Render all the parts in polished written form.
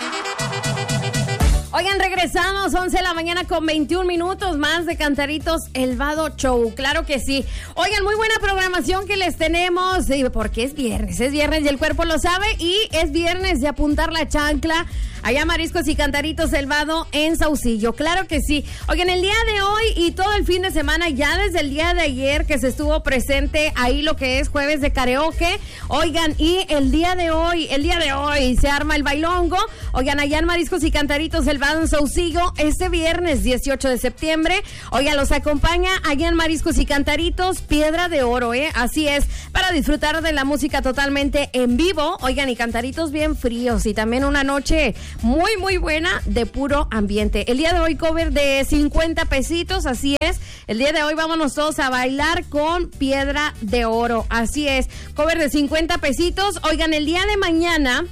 Oigan, regresamos, 11 de la mañana con 21 minutos más de Cantaritos El Vado Show, claro que sí. Oigan, muy buena programación que les tenemos, porque es viernes y el cuerpo lo sabe, y es viernes de apuntar la chancla allá Mariscos y Cantaritos El Vado en Saucillo, claro que sí. Oigan, el día de hoy y todo el fin de semana, ya desde el día de ayer que se estuvo presente ahí lo que es jueves de karaoke, oigan, y el día de hoy se arma el bailongo, oigan, allá en Mariscos y Cantaritos El Vado en Saucillo, este viernes 18 de septiembre, oigan, los acompaña allá en Mariscos y Cantaritos Piedra de Oro, así es, para disfrutar de la música totalmente en vivo, oigan, y cantaritos bien fríos, y también una noche muy, muy buena de puro ambiente. El día de hoy cover de 50 pesitos, así es. El día de hoy vámonos todos a bailar con Piedra de Oro, así es. Cover de 50 pesitos. Oigan, el día de mañana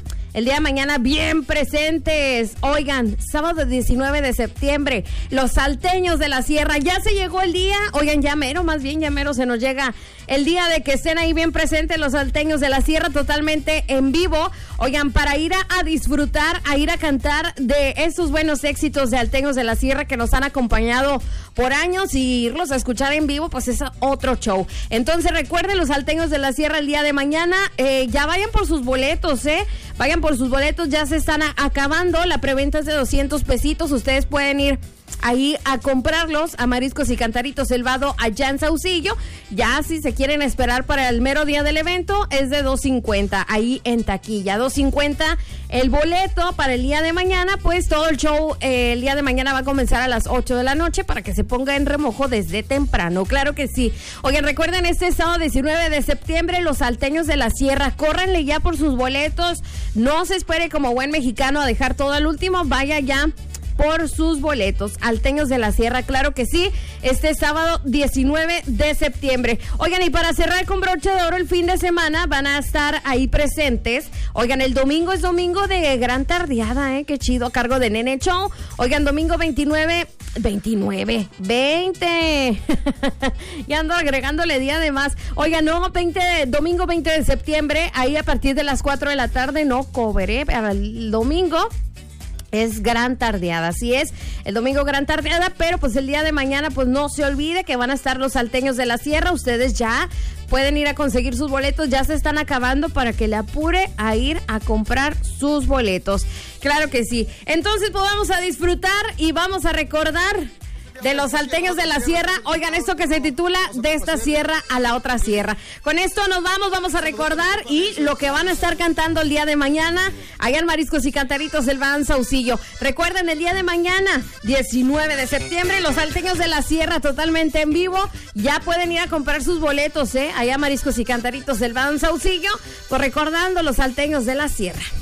bien presentes. Oigan, sábado 19 de septiembre, los salteños de la sierra. Ya se llegó el día. Oigan, ya mero se nos llega el día de que estén ahí bien presentes los salteños de la sierra totalmente en vivo. Oigan, para ir a disfrutar, a ir a cantar de esos buenos éxitos de Salteños de la Sierra que nos han acompañado por años, y irlos a escuchar en vivo, pues es otro show. Entonces recuerden, los Salteños de la Sierra el día de mañana, ya vayan por sus boletos, vayan por sus boletos, ya se están acabando, la preventa es de 200 pesitos, ustedes pueden ir ahí a comprarlos a Mariscos y Cantaritos El Vado allá en Saucillo. Ya si se quieren esperar para el mero día del evento es de $2.50 ahí en taquilla, $2.50 el boleto para el día de mañana. Pues todo el show el día de mañana va a comenzar a las 8 de la noche para que se ponga en remojo desde temprano, claro que sí. Oigan, recuerden, este sábado 19 de septiembre los Salteños de la Sierra, córranle ya por sus boletos, no se espere como buen mexicano a dejar todo al último, vaya ya por sus boletos. Salteños de la Sierra, claro que sí, este sábado 19 de septiembre. Oigan, y para cerrar con broche de oro el fin de semana, van a estar ahí presentes. Oigan, el domingo es domingo de gran tardeada, qué chido, a cargo de Nene Show. Oigan, domingo 20. Ya ando agregándole día de más. Oigan, no, domingo 20 de septiembre, ahí a partir de las 4 de la tarde, no cover, para el domingo es gran tardeada, así es, el domingo gran tardeada, pero pues el día de mañana pues no se olvide que van a estar los Salteños de la Sierra. Ustedes ya pueden ir a conseguir sus boletos, ya se están acabando para que le apure a ir a comprar sus boletos, claro que sí. Entonces pues vamos a disfrutar y vamos a recordar de los Salteños de la Sierra. Oigan, esto que se titula De esta sierra a la otra sierra. Con esto nos vamos a recordar y lo que van a estar cantando el día de mañana allá en Mariscos y Cantaritos El Vado Saucillo. Recuerden, el día de mañana 19 de septiembre los Salteños de la Sierra totalmente en vivo. Ya pueden ir a comprar sus boletos allá Mariscos y Cantaritos El Vado Saucillo, pues recordando los Salteños de la Sierra.